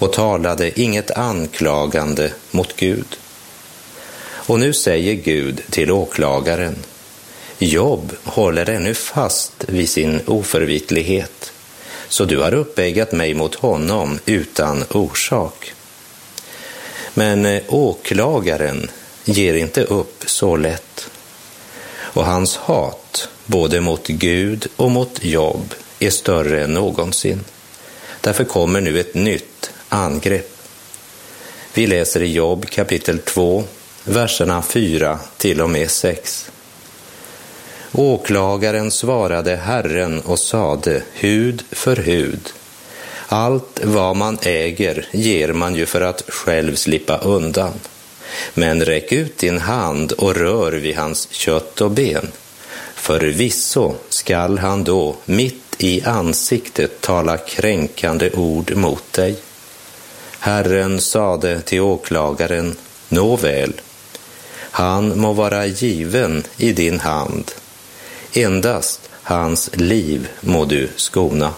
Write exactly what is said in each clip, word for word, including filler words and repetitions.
och talade inget anklagande mot Gud. Och nu säger Gud till åklagaren: Jobb håller ännu fast vid sin oförvitlighet, så du har uppvägat mig mot honom utan orsak. Men åklagaren ger inte upp så lätt, och hans hat både mot Gud och mot Jobb är större än någonsin. Därför kommer nu ett nytt angrepp. Vi läser i Jobb kapitel två, verserna fyra till och med sex. Åklagaren svarade Herren och sade: hud för hud. Allt vad man äger ger man ju för att själv slippa undan. Men räck ut din hand och rör vid hans kött och ben. Förvisso skall han då mitt i ansiktet tala kränkande ord mot dig. Herren sade till åklagaren: nåväl, han må vara given i din hand. Endast hans liv må du skona.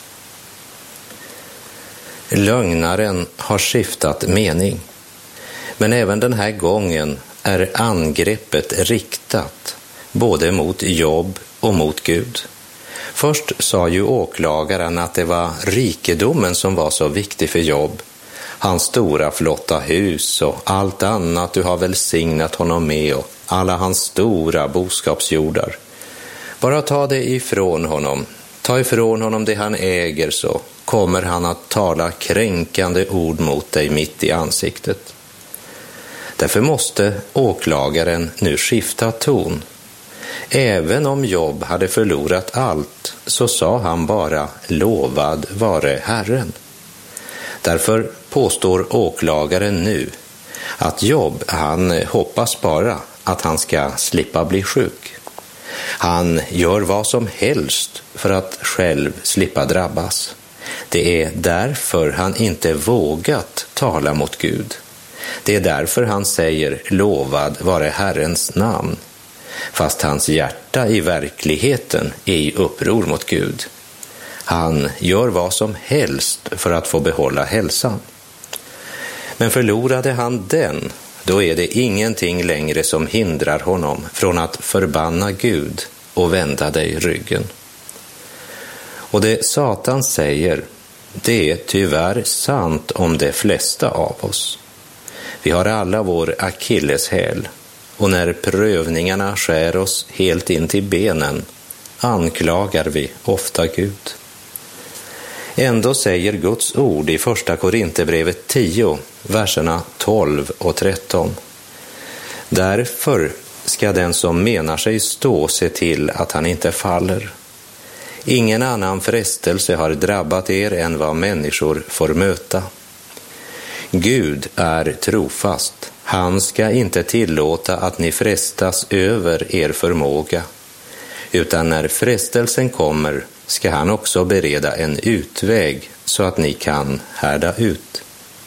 Lögnaren har skiftat mening, men även den här gången är angreppet riktat både mot Jobb och mot Gud. Först sa ju åklagaren att det var rikedomen som var så viktig för Jobb. Hans stora flotta hus och allt annat du har välsignat honom med och alla hans stora boskapsjordar. Bara ta det ifrån honom. Ta ifrån honom det han äger, så kommer han att tala kränkande ord mot dig mitt i ansiktet. Därför måste åklagaren nu skifta ton. Även om Jobb hade förlorat allt, så sa han bara: lovad vare Herren. Därför påstår åklagaren nu att Jobb, han hoppas bara att han ska slippa bli sjuk. Han gör vad som helst för att själv slippa drabbas. Det är därför han inte vågat tala mot Gud. Det är därför han säger: lovad vare Herrens namn. Fast hans hjärta i verkligheten är i uppror mot Gud. Han gör vad som helst för att få behålla hälsan. Men förlorade han den, då är det ingenting längre som hindrar honom från att förbanna Gud och vända dig ryggen. Och det Satan säger, det är tyvärr sant om de flesta av oss. Vi har alla vår akilleshäl, och när prövningarna skär oss helt in till benen anklagar vi ofta Gud. Ändå säger Guds ord i första Korinthierbrevet tio, verserna tolv och tretton: därför ska den som menar sig stå se till att han inte faller. Ingen annan frestelse har drabbat er än vad människor får möta. Gud är trofast. Han ska inte tillåta att ni frestas över er förmåga, utan när frestelsen kommer ska han också bereda en utväg så att ni kan härda ut.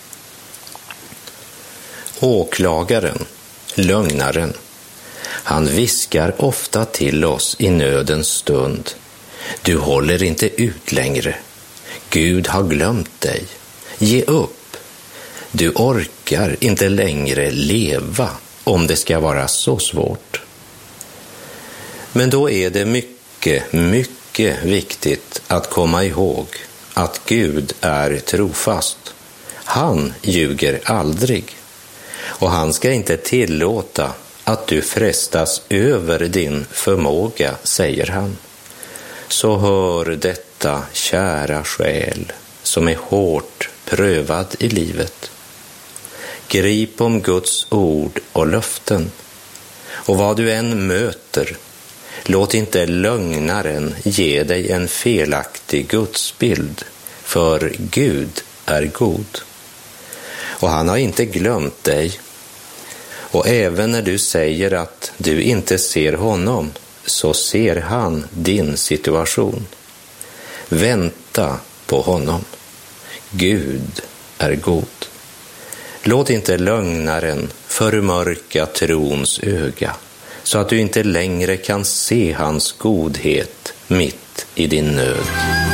Åklagaren, lögnaren, han viskar ofta till oss i nödens stund: du håller inte ut längre. Gud har glömt dig. Ge upp. Du orkar inte längre leva om det ska vara så svårt. Men då är det mycket, mycket viktigt att komma ihåg att Gud är trofast. Han ljuger aldrig. Och han ska inte tillåta att du frestas över din förmåga, säger han. Så hör detta, kära själ, som är hårt prövad i livet. Grip om Guds ord och löften. Och vad du än möter, låt inte lögnaren ge dig en felaktig gudsbild, för Gud är god. Och han har inte glömt dig. Och även när du säger att du inte ser honom, så ser han din situation. Vänta på honom. Gud är god. Låt inte lögnaren förmörka trons öga, så att du inte längre kan se hans godhet mitt i din nöd.